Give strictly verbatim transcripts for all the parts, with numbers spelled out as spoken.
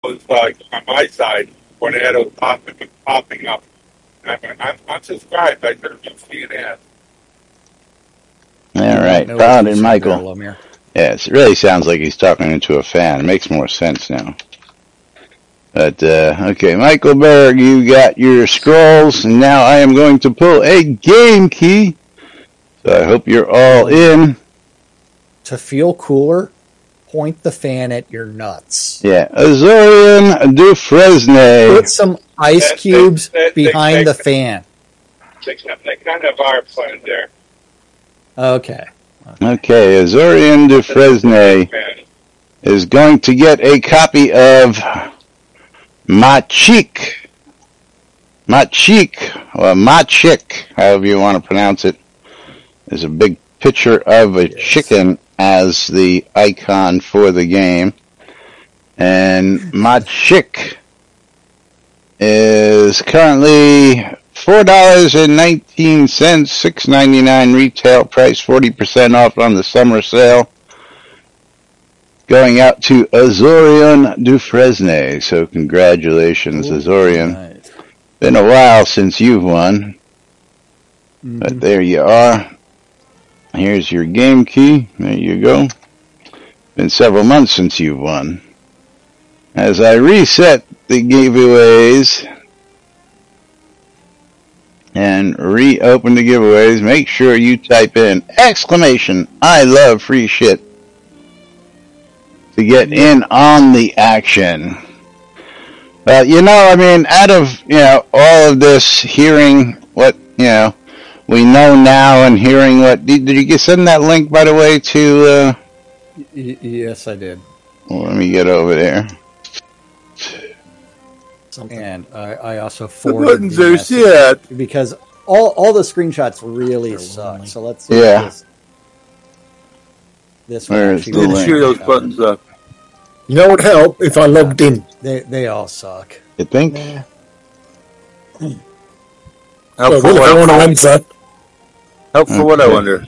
was uh, on my side when it had popping, popping up. I'm, I'm, I'm subscribed. I heard you see it as. All right, No Todd issues and Michael. there, Lemire. Yes, it really sounds like he's talking into a fan. It makes more sense now. But, uh, okay, Michael Berg, you got your scrolls, and now I am going to pull a game key. So I hope you're all in. To feel cooler, point the fan at your nuts. Yeah, Azorian Dufresne. Put some ice They- cubes they- they- behind they- the fan. They, they kind of are playing there. Okay. Okay, Azorian Dufresne is going to get a copy of Machik. Machik, or Machik, however you want to pronounce it. There's a big picture of a Yes. chicken as the icon for the game. And Machik is currently four dollars and nineteen cents, six ninety-nine retail price, forty percent off on the summer sale. Going out to Azorian Dufresne. So congratulations, Azorian. Nice. Been a while since you've won. Mhm. But there you are. Here's your game key. There you go. Been several months since you've won. As I reset the giveaways and reopen the giveaways, make sure you type in exclamation I love free shit to get in on the action. Well, you know, I mean, out of, you know, all of this, hearing what, you know, we know now and hearing what, did, did you send that link, by the way, to, uh, Y- yes, I did. well, let me get over there. Something. And I, I also The forwarded buttons the are message set. because all all the screenshots really suck. So let's see Yeah. this. This Where one is actually the Need to link? cheer those buttons up. You know what would help if I logged in? They they all suck. You think? Yeah. Help Well, for well, if I want to what? answer. Help for what, I Okay. wonder.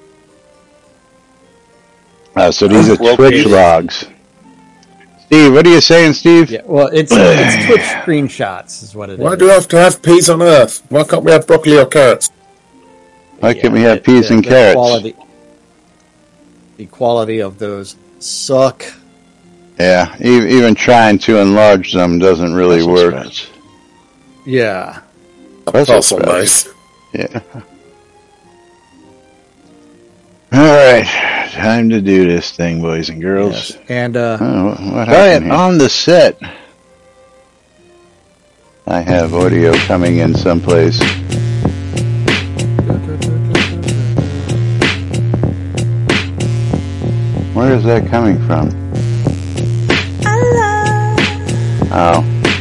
Uh, so these are Well, Twitch please. logs. Steve, what are you saying, Steve? Yeah, well, it's it's Twitch screenshots is what it is. Why do I have to have peas on earth? Why can't we have broccoli or carrots? Why Yeah, can't we have the- peas the- and the carrots? Quality, the quality of those suck. Yeah, e- even trying to enlarge them doesn't really Brussels work. sprouts. Yeah. Brussels Parcel sprouts. nice. Yeah. All right, time to do this thing, boys and girls. Yes. And uh, Oh, what happened Quiet here? on the set. I have audio coming in someplace. Where is that coming from? Oh.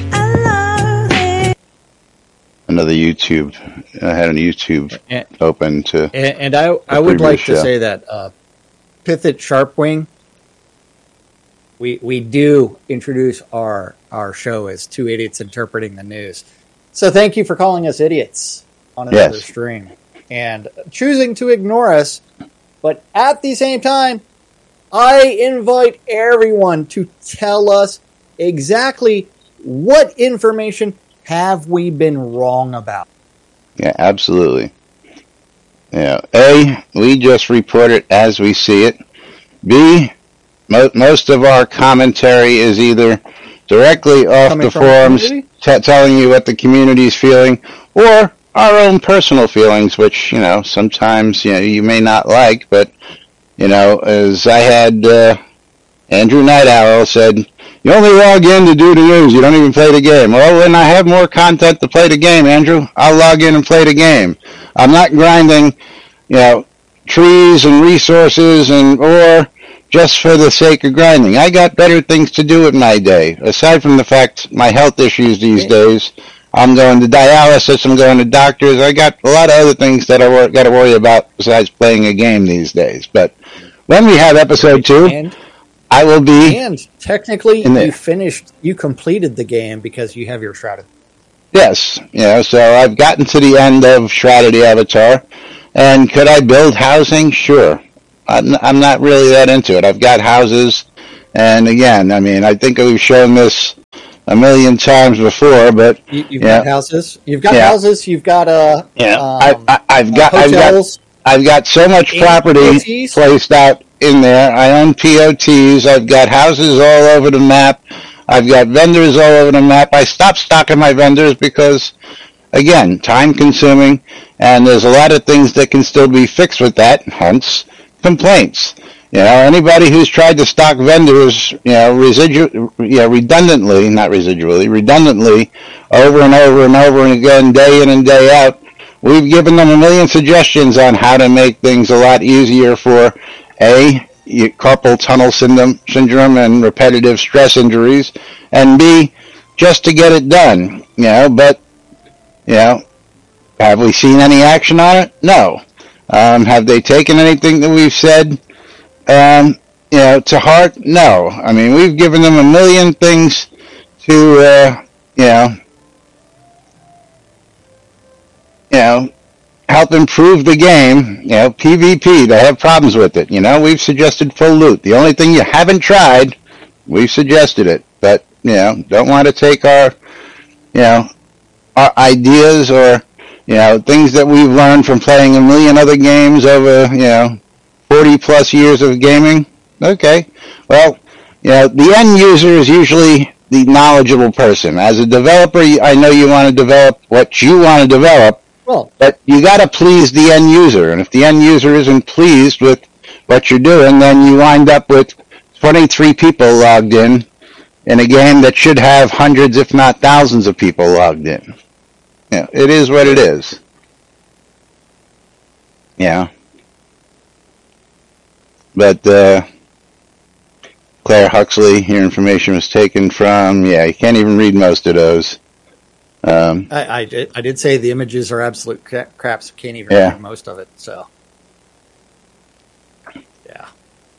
Another YouTube. I had a YouTube and, open to. and, and I I would previous like to show. say that uh, Pithit Sharpwing. We we do introduce our our show as two idiots interpreting the news. So thank you for calling us idiots on another Yes. stream and choosing to ignore us. But at the same time, I invite everyone to tell us exactly what information have we been wrong about. Yeah, absolutely. Yeah. A, we just report it as we see it. B, mo- most of our commentary is either directly off Coming the from the forums, community? t- telling you what the community is feeling, or our own personal feelings, which, you know, sometimes, you know, you may not like, but, you know, as I had, uh, Andrew Night Owl said, you only log in to do the news. You don't even play the game. Well, when I have more content to play the game, Andrew, I'll log in and play the game. I'm not grinding, you know, trees and resources and or just for the sake of grinding. I got better things to do with my day. Aside from the fact my health issues these days, I'm going to dialysis, I'm going to doctors. I got a lot of other things that I got to worry about besides playing a game these days. But when we have episode two, And I will be. And technically, In there. you finished, you completed the game because you have your Shrouded. Yes, you know, so I've gotten to the end of Shrouded the Avatar, and could I build housing? Sure. I'm, I'm not really that into it. I've got houses, and again, I mean, I think we've shown this a million times before, but You, you've yeah. got houses. You've got Yeah. houses. You've got uh, Yeah, um, I, I, I've got, uh, I've got, hotels. I've got so much and property P O Ts. placed out in there. I own P O Ts. I've got houses all over the map. I've got vendors all over the map. I stopped stocking my vendors because, again, time consuming, and there's a lot of things that can still be fixed with that, hence complaints. You know, anybody who's tried to stock vendors, you know, residu- you know, redundantly, not residually, redundantly, over and over and over and again, day in and day out, we've given them a million suggestions on how to make things a lot easier for, A, carpal tunnel syndrome, syndrome and repetitive stress injuries, and B, just to get it done, you know, but, you know, have we seen any action on it? No. Um, have they taken anything that we've said, um, you know, to heart? No. I mean, we've given them a million things to, uh, you know, you know, help improve the game, you know, PvP, they have problems with it. You know, we've suggested full loot. The only thing you haven't tried, we've suggested it. But, you know, don't want to take our, you know, our ideas or, you know, things that we've learned from playing a million other games over, you know, forty plus years of gaming. Okay. Well, you know, the end user is usually the knowledgeable person. As a developer, I know you want to develop what you want to develop. Well, But you got to please the end user, and if the end user isn't pleased with what you're doing, then you wind up with twenty-three people logged in in a game that should have hundreds, if not thousands, of people logged in. Yeah, it is what it is. Yeah. But uh, Claire Huxley, your information was taken from. Yeah, you can't even read most of those. Um, I, I did. I did say the images are absolute cra- craps. Can't even Yeah. read most of it. So, yeah,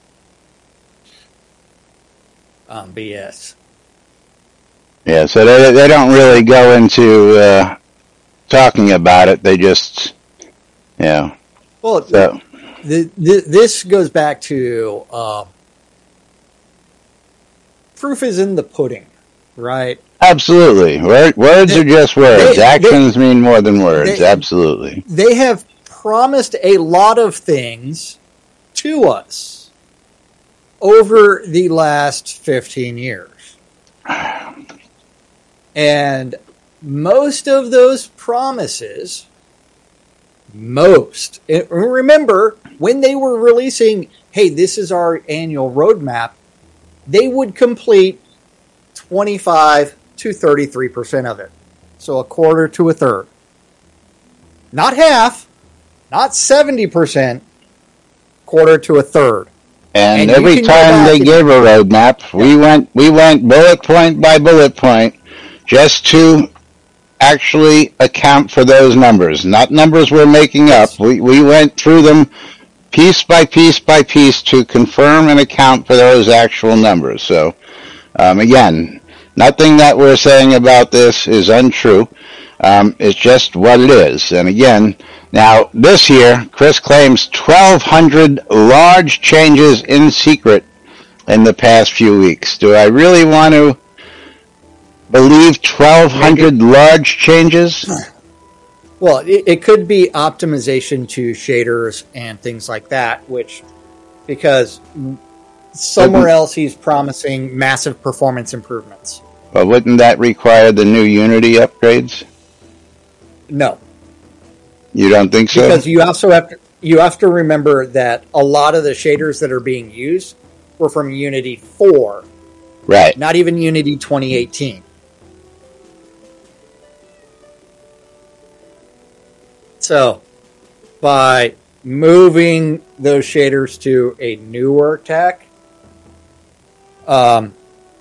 um, B S. Yeah, so they they don't really go into uh, talking about it. They just, you know, Well, so the, the, this goes back to uh, proof is in the pudding, right? absolutely. Word, words They- are just words. they- Actions mean more than words. they- Absolutely. They have promised a lot of things to us over the last fifteen years. And most of those promises, most, and remember, when they were releasing, hey, this is our annual roadmap, they would complete twenty-five to thirty-three percent of it. So a quarter to a third. Not half, not seventy percent, quarter to a third. And, And you every can go time back they and- gave a roadmap, we went we went bullet point by bullet point just to actually account for those numbers, not numbers we're making up. Yes. We we went through them piece by piece by piece to confirm and account for those actual numbers. So, um, again, nothing that we're saying about this is untrue. Um, it's just what it is. And again, now this year, Chris claims twelve hundred large changes in secret in the past few weeks. Do I really want to believe twelve hundred large changes? Well, it, it could be optimization to shaders and things like that, which, because somewhere else he's promising massive performance improvements. But wouldn't that require the new Unity upgrades? No, You don't think so? because you also have to you have to remember that a lot of the shaders that are being used were from Unity four, Right. not even Unity twenty eighteen. So, by moving those shaders to a newer tech, um,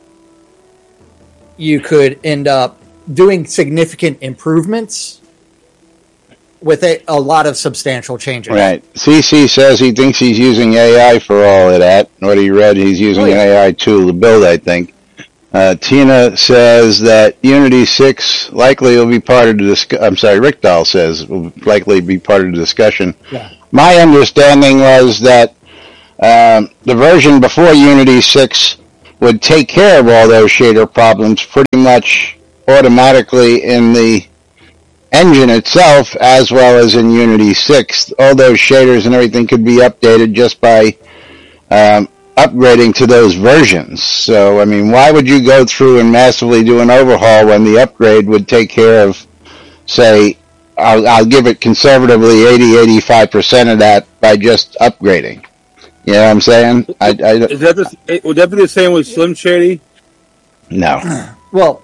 you could end up doing significant improvements with a, a lot of substantial changes. Right. C C says he thinks he's using A I for all of that. What he read, he's using Oh, yeah. an A I tool to build, I think. Uh, Tina says that Unity six likely will be part of the discussion. I'm sorry, Rick Dahl says will likely be part of the discussion. Yeah. My understanding was that um, the version before Unity six would take care of all those shader problems pretty much automatically in the engine itself, as well as in Unity six. All those shaders and everything could be updated just by um, upgrading to those versions. So, I mean, why would you go through and massively do an overhaul when the upgrade would take care of, say, I'll, I'll give it conservatively eighty, eighty-five percent of that by just upgrading? You know what I'm saying? I, I, Is that the, would that be the same with Slim Shady? no. Well,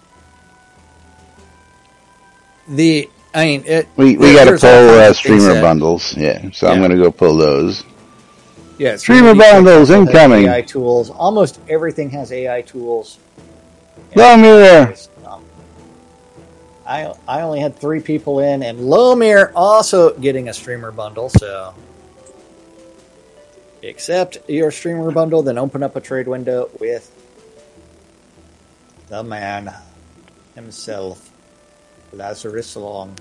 the I mean, it, We we got to pull uh, streamer bundles, yeah. So yeah. I'm going to go pull those. Yeah, streamer bundles incoming. A I tools. Almost everything has A I tools. Lomir. Um, I I only had three people in, and Lomir also getting a streamer bundle. So accept your streamer bundle, then open up a trade window with the man himself, Lazarus Long.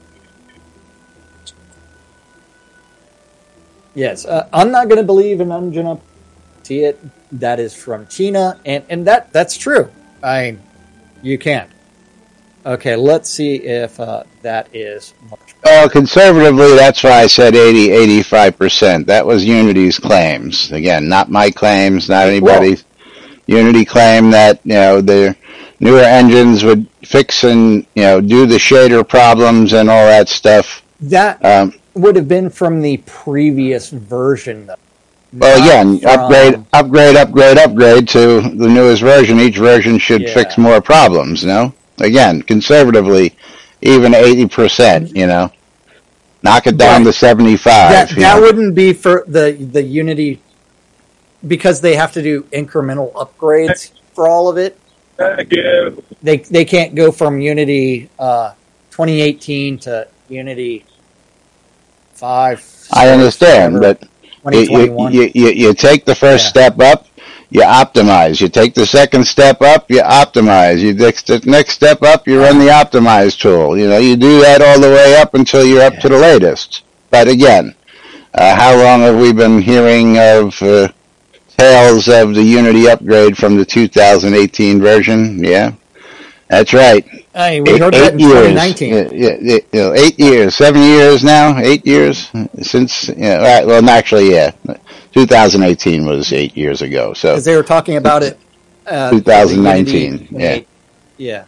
Yes, uh, I'm not going to believe in Engine See it. That is from Tina, and, and that that's true. I, you can't. Okay, let's see if uh, that is much better. Oh, conservatively, that's why I said eighty, eighty-five percent. That was Unity's claims. Again, not my claims, not anybody's. Well, Unity claim that, you know, their newer engines would fix and, you know, do the shader problems and all that stuff. That um, would have been from the previous version, though. Well, again, from... upgrade, upgrade, upgrade, upgrade to the newest version. Each version should yeah. fix more problems, no? Again, conservatively, even eighty percent, you know. Knock it down right. to seventy-five. That, that wouldn't be for the, the Unity, because they have to do incremental upgrades for all of it. Again. They they can't go from Unity uh, twenty eighteen to Unity five. I understand, but you, you, you, you take the first yeah. step up, you optimize. You take the second step up, you optimize. You take the next step up, you run the optimize tool. You know, you do that all the way up until you're up yeah. to the latest. But again, uh, how long have we been hearing of uh, tales of the Unity upgrade from the two thousand eighteen version? Yeah, that's right. Hey, we eight, heard that in years. twenty nineteen. Yeah, yeah, yeah, you know, eight years, seven years now, eight years since. You know, right, well, actually, yeah, two thousand eighteen was eight years ago. So because they were talking about it, uh, two thousand nineteen. Yeah, eight, yeah,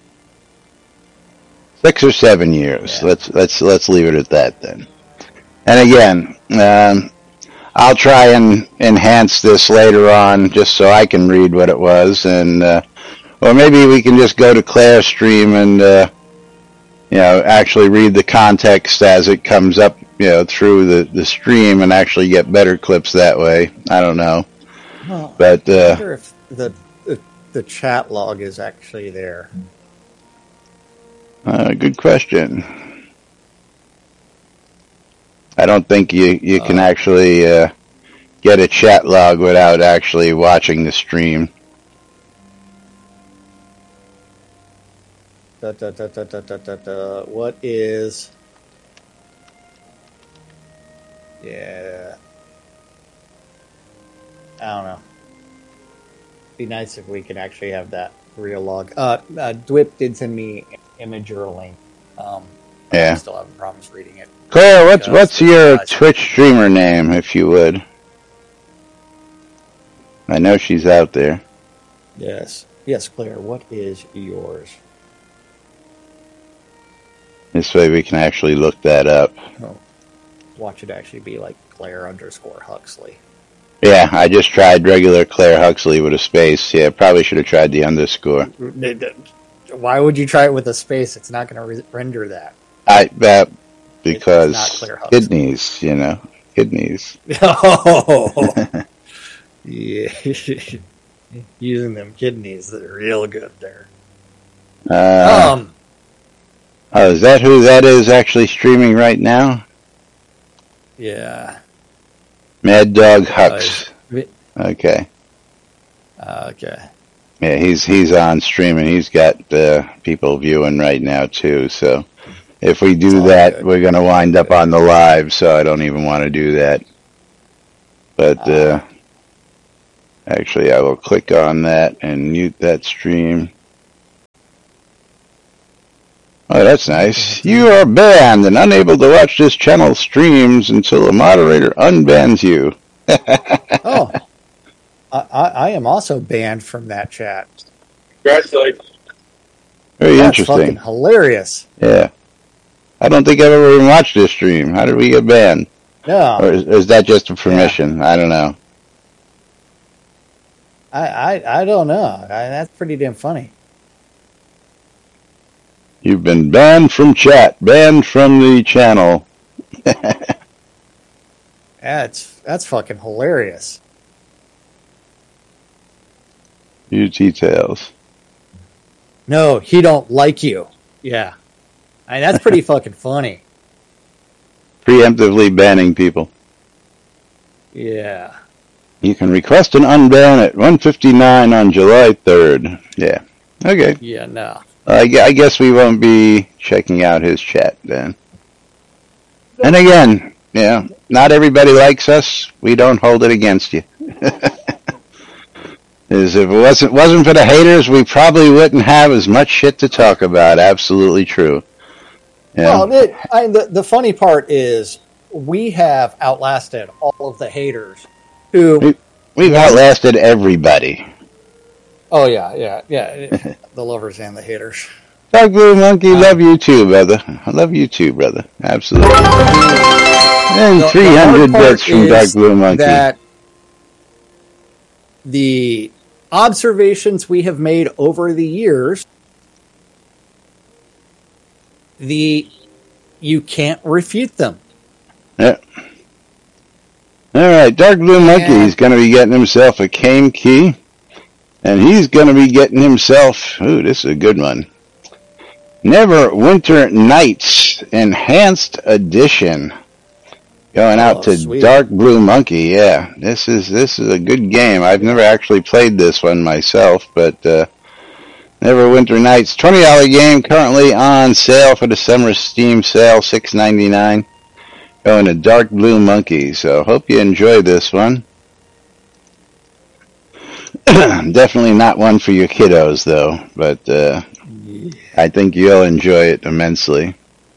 six or seven years. Yeah. Let's let's let's leave it at that then. And again, um, I'll try and enhance this later on, just so I can read what it was and. Uh, Or maybe we can just go to Claire's stream and, uh, you know, actually read the context as it comes up, you know, through the, the stream and actually get better clips that way. I don't know. Well, but, uh, I wonder if the, the, the chat log is actually there. Uh, good question. I don't think you, you can uh, actually uh, get a chat log without actually watching the stream. Da, da, da, da, da, da, da, da. What is... Yeah. I don't know. Be nice if we could actually have that real log. Uh, uh, Dwip did send me an Imager link. Um, yeah. I still have problems reading it. Claire, what's, what's your Twitch streamer name, if you would? I know she's out there. Yes. Yes, Claire, what is yours? This way we can actually look that up. Oh. Watch it actually be like Claire underscore Huxley. Yeah, I just tried regular Claire Huxley with a space. Yeah, probably should have tried the underscore. Why would you try it with a space? It's not going to re- render that. I bet because kidneys, you know, kidneys. Oh, yeah, using them kidneys that are real good there. Uh, um. Oh, is that who that is actually streaming right now? Yeah. Mad Dog Hux. Uh, okay. Uh, okay. Yeah, he's he's on streaming. He's got uh, people viewing right now too. So if we do that, good. We're going to wind up on the live. So I don't even want to do that. But uh, Actually, I will click on that and mute that stream. Oh, that's nice. You are banned and unable to watch this channel streams until a moderator unbans you. Oh, I, I, I am also banned from that chat. Congratulations. Very That's interesting. fucking hilarious. Yeah. I don't think I've ever even watched this stream. How did we get banned? No, Or is, is that just a permission? I don't know. I, I, I don't know. I, that's pretty damn funny. You've been banned from chat, banned from the channel. That's that's fucking hilarious. Few details. No, he don't like you. Yeah, I mean, that's pretty fucking funny. Preemptively banning people. Yeah. You can request an unban at one fifty-nine on July third. Yeah. Okay. Yeah. No. I, gu- I guess we won't be checking out his chat then. And again, yeah, not everybody likes us. We don't hold it against you. Is if it wasn't wasn't for the haters, we probably wouldn't have as much shit to talk about. Absolutely true. Yeah. Well, it, I, the the funny part is we have outlasted all of the haters. Who? We, we've outlasted everybody. Oh yeah, yeah, yeah. The lovers and the haters. Dark Blue Monkey, uh, love you too, brother. I love you too, brother. Absolutely. And The- three the hard hundred part bits from is Dark Blue Monkey. That the observations we have made over the years, the you can't refute them. Yeah. All right, Dark Blue Monkey is going to be getting himself a Kame key, and he's going to be getting himself. Ooh, this is a good one. Neverwinter Nights Enhanced Edition. Going out Oh, to sweet. Dark Blue Monkey. Yeah, this is this is a good game. I've never actually played this one myself, but uh, Neverwinter Nights, twenty dollar game, currently on sale for the summer Steam sale, six ninety-nine. Going to Dark Blue Monkey. So hope you enjoy this one. Definitely not one for your kiddos, though, but uh, I think you'll enjoy it immensely.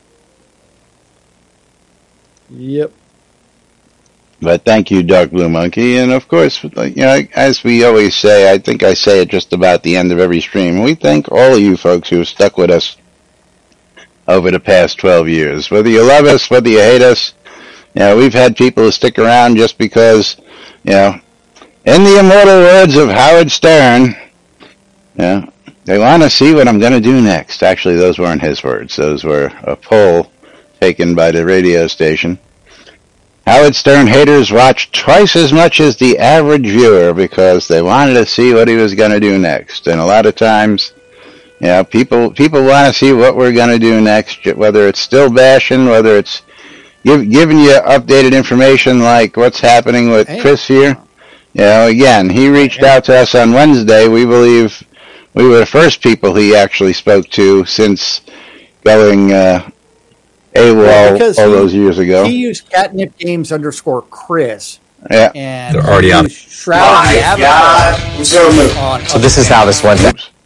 Yep. But thank you, Dark Blue Monkey. And of course, you know, as we always say, I think I say it just about the end of every stream, we thank all of you folks who have stuck with us over the past twelve years. Whether you love us, whether you hate us, you know, we've had people who stick around just because, you know, in the immortal words of Howard Stern, you know, they want to see what I'm going to do next. Actually, those weren't his words. Those were a poll taken by the radio station. Howard Stern haters watched twice as much as the average viewer because they wanted to see what he was going to do next. And a lot of times, you know, people people want to see what we're going to do next, whether it's still bashing, whether it's give, giving you updated information like what's happening with Hey. Chris here. You know, again, he reached out to us on Wednesday. We believe we were the first people he actually spoke to since going uh, AWOL Because all he- those years ago. He used catnip games underscore Chris, Yeah. and They're already he out. used Shroud of the Avatar on So this is how this went down. Oops.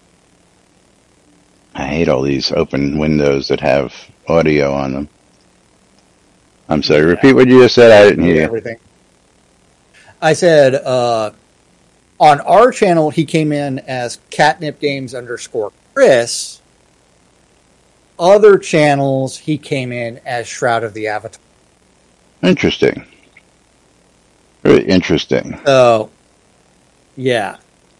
I hate all these open windows that have audio on them. I'm sorry, repeat what you just said. I didn't hear you. everything. I said uh, on our channel he came in as catnip games underscore Chris. Other channels he came in as Shroud of the Avatar. Interesting. Very interesting. So, yeah.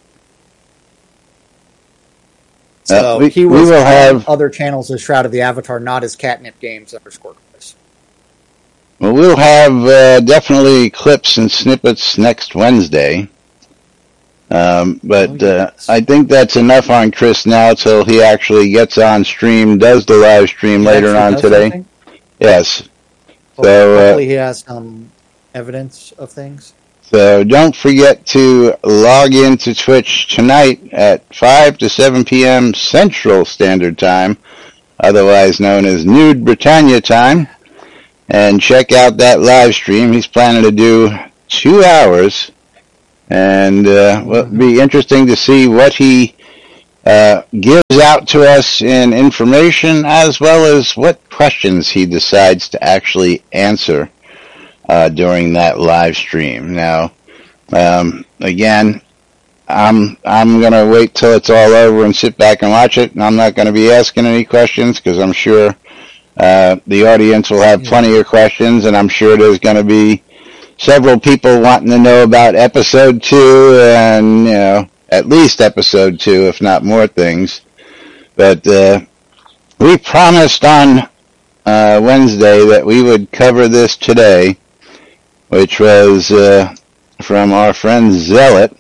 So Uh, we- he we was will on have- other channels as Shroud of the Avatar, not as catnip games underscore Chris. Well, we'll have uh, definitely clips and snippets next Wednesday. Um, but Oh, yes. uh, I think that's enough on Chris now till he actually gets on stream, does the live stream He later actually on does today. something? Yes. Well, So, uh, hopefully he has some evidence of things. So don't forget to log into Twitch tonight at five to seven p.m. Central Standard Time, otherwise known as Nude Britannia Time, and check out that live stream. He's planning to do two hours And uh, well, it'll be interesting to see what he uh, gives out to us in information, as well as what questions he decides to actually answer uh, during that live stream. Now, um, again, I'm I'm gonna wait till it's all over and sit back and watch it, and I'm not going to be asking any questions because I'm sure uh, the audience will have plenty of questions, and I'm sure there's going to be several people wanting to know about episode two, and you know, at least episode two, if not more things. But uh, we promised on uh, Wednesday that we would cover this today, which was uh, from our friend Zealot.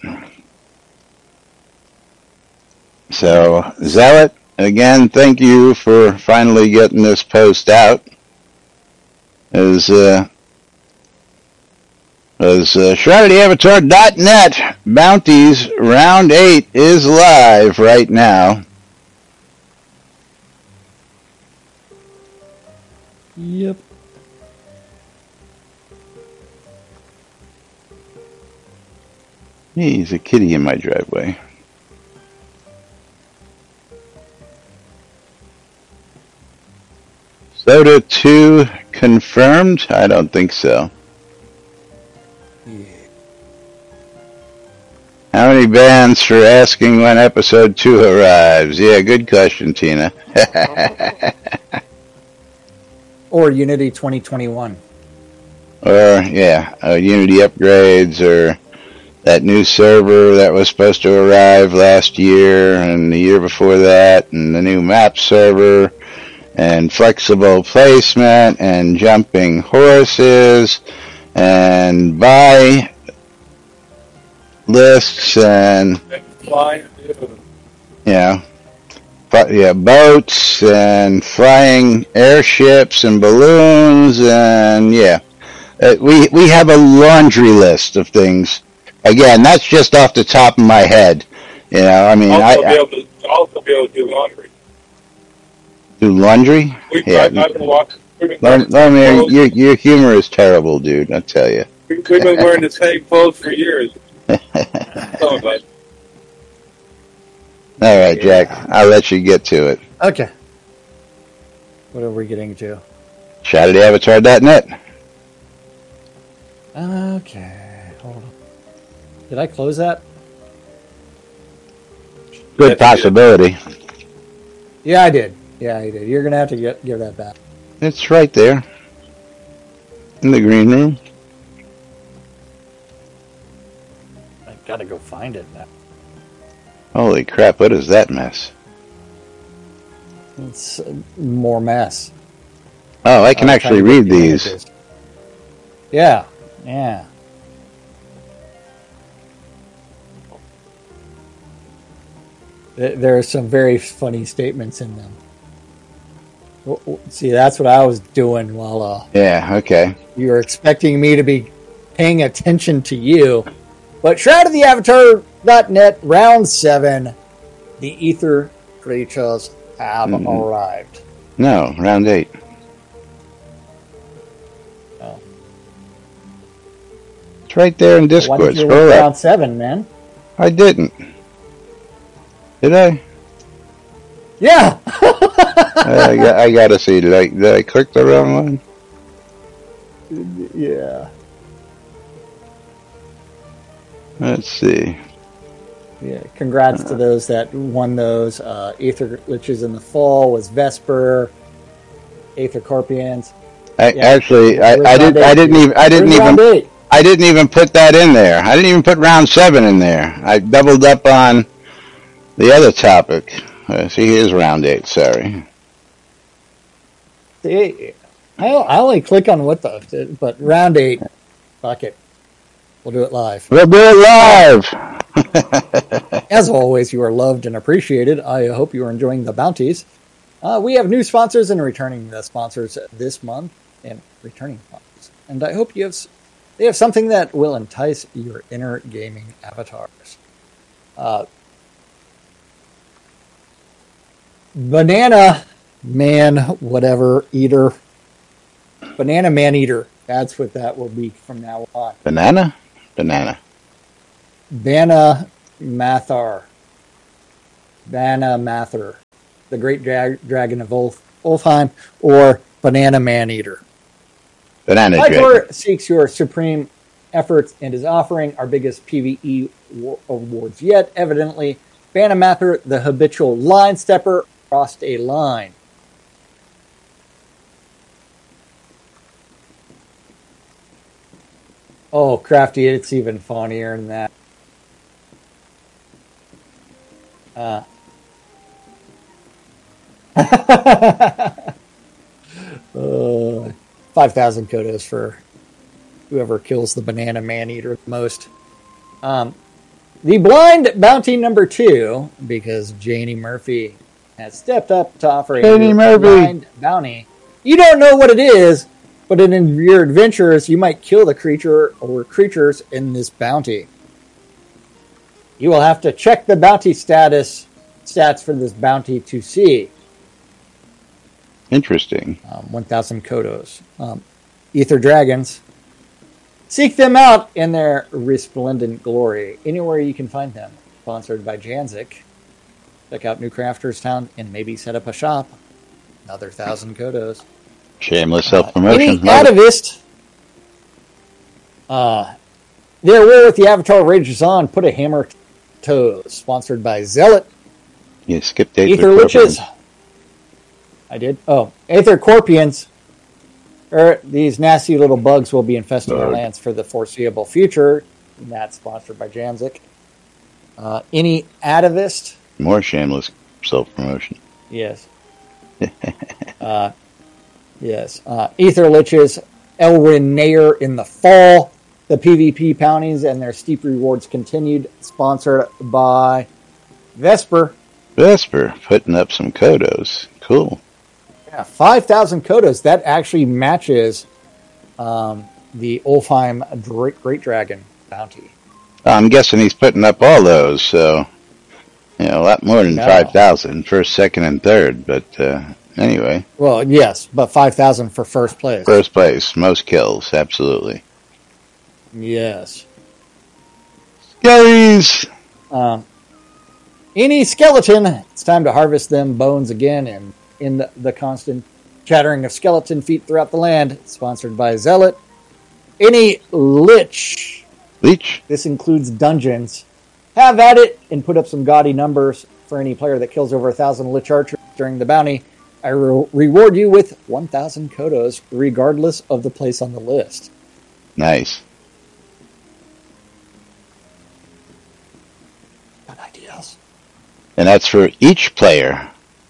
So, Zealot, again, thank you for finally getting this post out. As uh, as uh, Shrouded Avatar dot net Bounties Round eight is live right now. Yep. Hey, there's a kitty in my driveway. Soda two confirmed? I don't think so. Yeah. How many bands for asking when episode two arrives? Yeah, good question, Tina. Or Unity twenty twenty-one. Or, yeah, uh, Unity upgrades, or that new server that was supposed to arrive last year and the year before that, and the new map server, and flexible placement, and jumping horses, and buy lists, and, Flying. yeah, but, yeah, boats, and flying airships, and balloons, and, yeah. Uh, we, we have a laundry list of things. Again, that's just off the top of my head. You know, I mean, also I... be able to, also be able to do laundry. Do laundry? We've Yeah. I've been walking. We've been Lem- wearing Lemire, clothes- your, your humor is terrible, dude, I tell you. We've been wearing the same clothes for years. Some of us. All right, Jack, I'll let you get to it. Okay. What are we getting to? Shrouded Avatar dot net. Okay. Hold on. Did I close that? Good possibility. Yeah, I did. Yeah, I did. You're going to have to get give that back. It's right there. In the green room. I got to go find it now. Holy crap, what is that mess? It's uh, more mess. Oh, I can I'm actually trying to read get the these. images. Yeah, yeah. Th- There are some very funny statements in them. W- w- See, that's what I was doing while uh, Yeah, okay. you were expecting me to be paying attention to you. But Shroud of the Avatar dot net, round seven, the Ether creatures have Mhm. arrived. No, round eight. Oh. It's right there in Why Discord. did you Scroll look up. round seven, man? I didn't. Did I? Yeah! I, got, I gotta see. Did I, did I click the wrong one? Yeah. Let's see. Yeah, congrats to those that won those. Uh, Aether Glitches in the Fall was Vesper, Aether Corpians. I, Yeah. Actually, I, Where's I round didn't. I eight? didn't even. I didn't Where's round even. eight? I didn't even put that in there. I didn't even put round seven in there. I doubled up on the other topic. Uh, see, here's round eight. Sorry. See, I, I only click on what the, but round eight, fuck it. We'll do it live. We'll do it live. As always, you are loved and appreciated. I hope you are enjoying the bounties. Uh, we have new sponsors and returning the sponsors this month, and returning sponsors. And I hope you have s- they have something that will entice your inner gaming avatars. Uh, Banana Man, whatever, eater. Banana Man Eater. That's what that will be from now on. Banana? Banana. Bana Mathar. Bana Mathar, the great dra- dragon of Ulf- Ulfheim, or Banana Man-Eater. Banana Hytor Dragon. seeks your supreme efforts and is offering our biggest PvE war- awards yet. Evidently, Bana Mathar, the habitual line stepper, crossed a line. Oh, Crafty, it's even funnier than that. Uh. uh, five thousand Kodos for whoever kills the Banana Man-Eater the most. Um, the blind bounty number two, because Janie Murphy has stepped up to offer Janie a Murphy. blind bounty. You don't know what it is, but in your adventures, you might kill the creature or creatures in this bounty. You will have to check the bounty status stats for this bounty to see. Interesting. Um, one thousand Kodos. Um, Ether Dragons. Seek them out in their resplendent glory. Anywhere you can find them. Sponsored by Janzik. Check out New Crafters Town and maybe set up a shop. Another one thousand Kodos. Shameless Uh, self-promotion. any Love it. atavist, uh, their war with the Avatar rages on. Put a hammer to toes. Sponsored by Zealot. You skipped Aether Aether Liches. Corporate. I did. Oh, Aether Corpians. Er, these nasty little bugs will be infesting our Bug. lands for the foreseeable future. And that's sponsored by Janzik. Uh, any atavist? More shameless self-promotion. Yes. uh, yes. Uh, Aether Liches. Elwyn Nair in the fall. The PvP bounties and their steep rewards continued. Sponsored by Vesper. Vesper putting up some Kodos. Cool. Yeah, five thousand Kodos. That actually matches um, the Ulfheim Dra- Great Dragon bounty. I'm guessing he's putting up all those, so you know, a lot more than No. five thousand. First, second, and third. But uh, anyway, Well, yes, but five thousand for first place. first place, most kills, absolutely. Yes. Skellies! Um, any skeleton, it's time to harvest them bones again and in the, the constant chattering of skeleton feet throughout the land. Sponsored by Zealot. Any lich, Leech. this includes dungeons, have at it and put up some gaudy numbers for any player that kills over a thousand lich archers during the bounty. I re- reward you with one thousand Kodos, regardless of the place on the list. Nice. Got ideas? And that's for each player.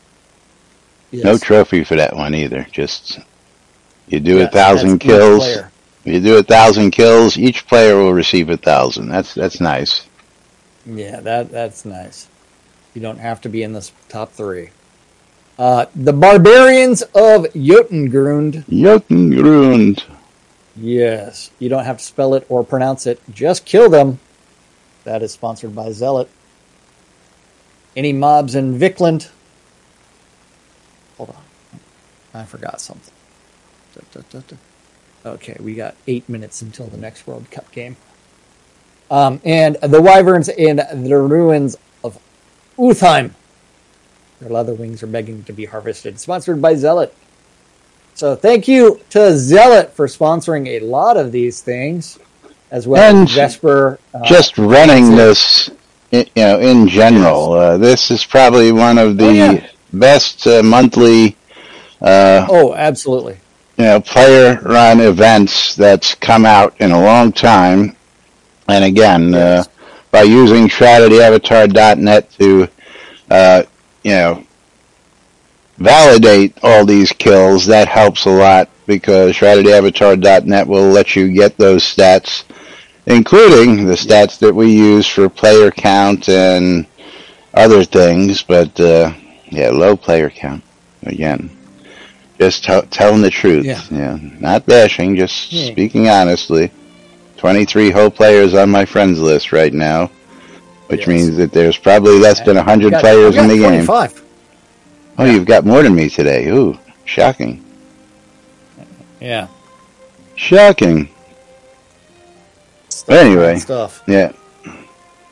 Yes. No trophy for that one either. Just you do Yes, a thousand that's each kills. player. You do a thousand kills. Each player will receive a thousand. That's that's nice. Yeah, that that's nice. You don't have to be in the top three. Uh, the Barbarians of Jotungrund. Jotungrund. Yes, you don't have to spell it or pronounce it. Just kill them. That is sponsored by Zealot. Any mobs in Vikland? Hold on. I forgot something. Da, da, da, da. Okay, we got eight minutes until the next World Cup game. Um, and the Wyverns in the ruins of Uthheim. Their leather wings are begging to be harvested. Sponsored by Zealot. So thank you to Zealot for sponsoring a lot of these things, as well And as Vesper. Uh, Just running this, you know, in general. Uh, this is probably one of the Oh, yeah. best uh, monthly, uh, Oh, absolutely. you know, player-run events that's come out in a long time. And again, Yes. uh, by using Strategy Avatar dot net to, uh, you know, validate all these kills, that helps a lot because Strategy Avatar dot net will let you get those stats, including the stats that we use for player count and other things. But uh, yeah, low player count again. Just t- telling the truth. Yeah. yeah, not bashing, just Yeah. speaking honestly. twenty-three whole players on my friends list right now, which Yes. means that there's probably less than one hundred Got- players got in the game. twenty-five. Oh, you've got more than me today. Ooh, shocking. Yeah. Shocking. Anyway, Stuff. yeah.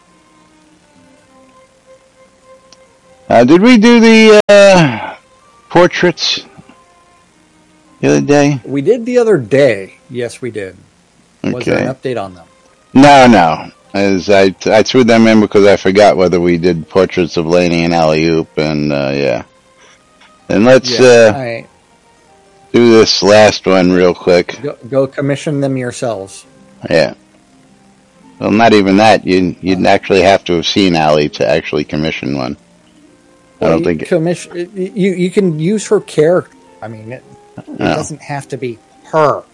Uh, did we do the uh, portraits the other day? We did the other day. Yes, we did. Was Okay. there an update on them? No, no. As I, I threw them in because I forgot whether we did portraits of Laney and Alley Oop, and uh, yeah. And let's Yeah, uh, I, do this last one real quick. go, go commission them yourselves. Yeah. Well, not even that. You you'd actually have to have seen Allie to actually commission one. I Well, don't you think. It, commission. You you can use her character. I mean, it, it No. doesn't have to be her.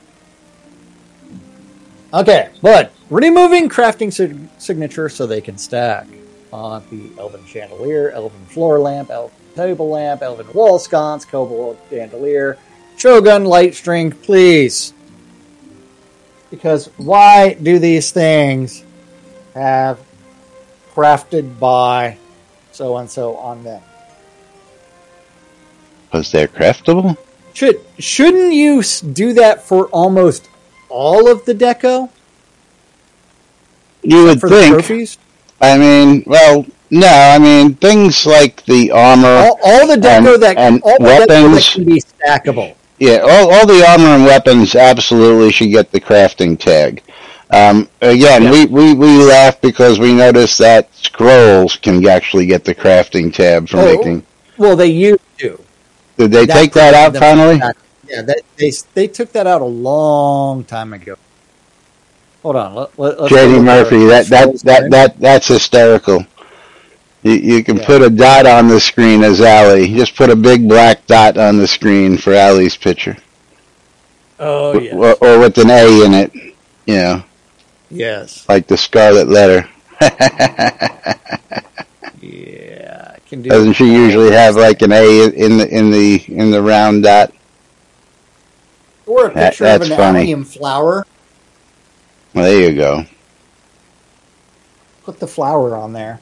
Okay, but removing crafting sig- signature so they can stack on the Elven Chandelier, Elven Floor Lamp, Elven Table Lamp, Elven Wall Sconce, Kobold Chandelier, Shogun Light String, please. Because why do these things have crafted by so and so on them? Was they're craftable? Should shouldn't you s- do that for almost all of the deco You would for the think. trophies? I mean, well, no. I mean, things like the armor. All, all the deco and- that and all the deco that weapons. can be stackable. Yeah, all, all the armor and weapons absolutely should get the crafting tag. Um, again, Yeah. we, we, we laugh because we noticed that scrolls can actually get the crafting tab for Oh, making. Well, they used to. Did they That take that out prevented finally? them from stack- Yeah, that, they they took that out a long time ago. Hold on, let, let, let's J D look at Murphy, our that, that, scrolls that, there. that, that's hysterical. You, you can Yeah. put a dot on the screen as Allie. Just put a big black dot on the screen for Allie's picture. Oh yes, Or, or with an A in it. You know, yes, like the scarlet letter. yeah. I can do. Doesn't she usually have like an A in the in the in the round dot? or a That- picture of that's an funny. allium flower? Well, there you go. Put the flower on there.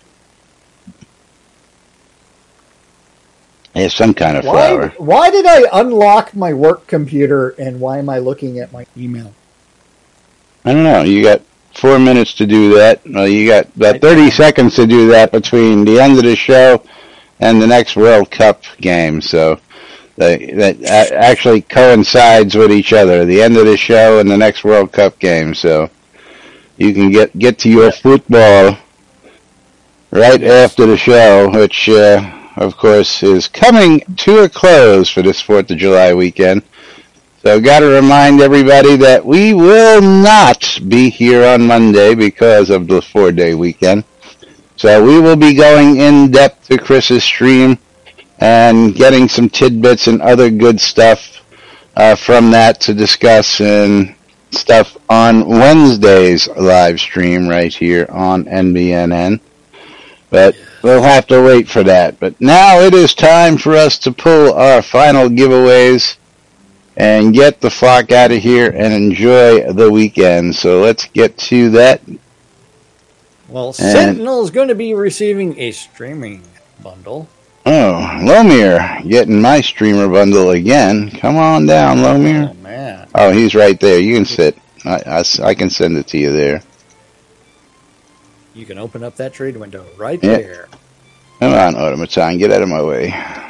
It's some kind of Why? flower. Why did I unlock my work computer and why am I looking at my email? I don't know. You got four minutes to do that. Well, you got about thirty seconds to do that between the end of the show and the next World Cup game. So they, that a- actually coincides with each other. The end of the show and the next World Cup game. So you can get get to your football right after the show, which uh, of course is coming to a close for this Fourth of July weekend. So got to remind everybody that we will not be here on Monday because of the four-day weekend. So we will be going in depth to Chris's stream and getting some tidbits and other good stuff uh, from that to discuss and stuff on Wednesday's live stream right here on N B N N. But we'll have to wait for that. But now it is time for us to pull our final giveaways and get the fuck out of here and enjoy the weekend. So let's get to that. Well, Sentinel is going to be receiving a streaming bundle. Oh, Lomir getting my streamer bundle again. Come on down, Oh Lomir. man, Oh, he's right there. You can sit. I, I s- I can send it to you there. you can open up that trade window right Yeah. there. Come on, Automaton, get out of my way.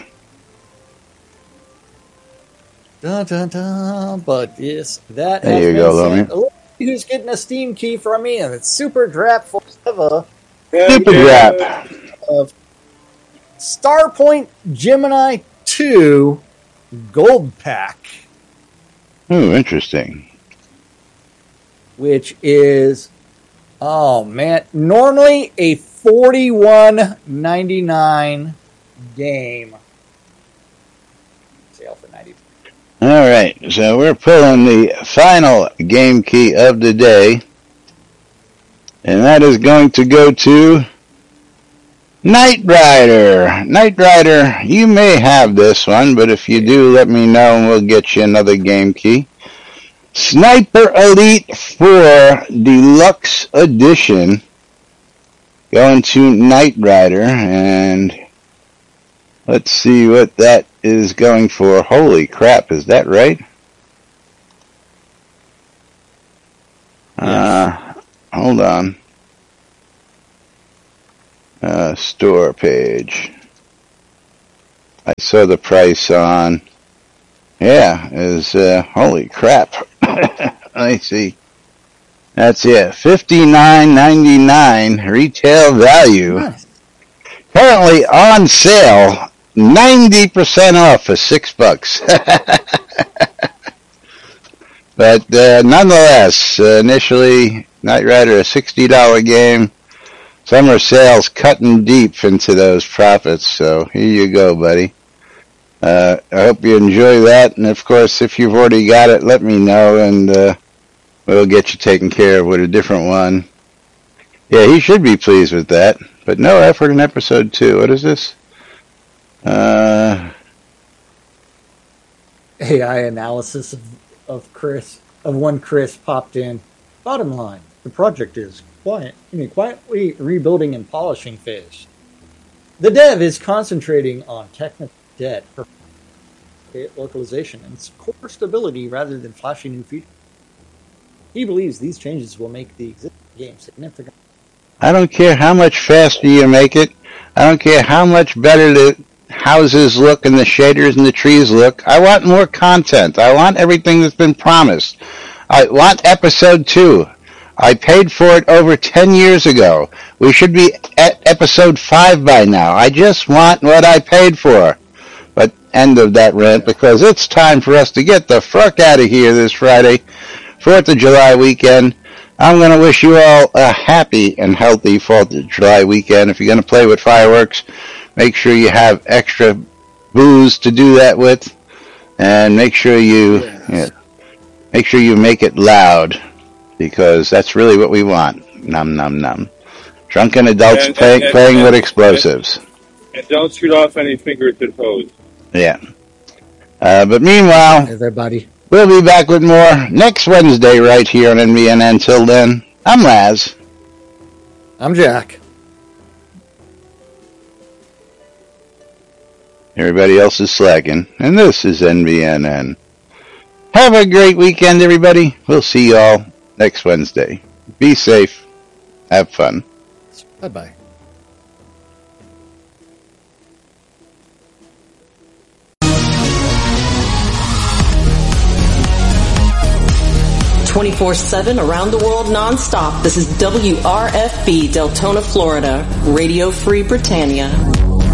Dun, dun, dun. But yes, that There has you been go, sent. Lomir. Look who's getting a Steam key from me, and it's Super Draft Forever Super Drap. of Starpoint Gemini two Gold Pack, Ooh, interesting. which is, oh man, normally a forty-one ninety-nine game. Sale for ninety. All right, so we're pulling the final game key of the day, and that is going to go to Knight Rider. Knight Rider, you may have this one, but if you do, let me know and we'll get you another game key. Sniper Elite four Deluxe Edition, going to Knight Rider, and let's see what that is going for. Holy crap, is that right? Uh, hold on. Uh, store page. I saw the price on, yeah, is, uh, holy crap. Let me see. That's it, fifty-nine ninety-nine retail value. Nice. Currently on sale, ninety percent off for six bucks. But uh, nonetheless, uh, initially, Knight Rider, a sixty dollar game. Summer sales cutting deep into those profits, so here you go, buddy. Uh, I hope you enjoy that, and of course, if you've already got it, let me know, and uh, we'll get you taken care of with a different one. Yeah, he should be pleased with that, but no effort in episode two. What is this? Uh, A I analysis of, of Chris, of one Chris popped in. Bottom line, the project is quiet, I mean, quietly rebuilding and polishing phase. The dev is concentrating on technical debt, localization, and core stability rather than flashy new features. He believes these changes will make the existing game significant. I don't care how much faster you make it. I don't care how much better the houses look and the shaders and the trees look. I want more content. I want everything that's been promised. I want episode two. I paid for it over ten years ago. We should be at episode five by now. I just want what I paid for. But end of that rant, because it's time for us to get the fuck out of here this Friday, fourth of July weekend. I'm going to wish you all a happy and healthy fourth of July weekend. If you're going to play with fireworks, make sure you have extra booze to do that with, and make sure you, yes. you know, make sure you make it loud, because that's really what we want. Num num num. Drunken adults and, play, and, and, playing and, with explosives. And, and don't shoot off any fingers to toes. Yeah. Uh, but meanwhile, everybody, we'll be back with more next Wednesday right here on N B N. Until then, I'm Laz. I'm Jack. Everybody else is slacking, and this is N B N N. Have a great weekend, everybody. We'll see you all next Wednesday. Be safe. Have fun. Bye-bye. twenty-four seven around the world nonstop. This is W R F B, Deltona, Florida. Radio Free Britannia.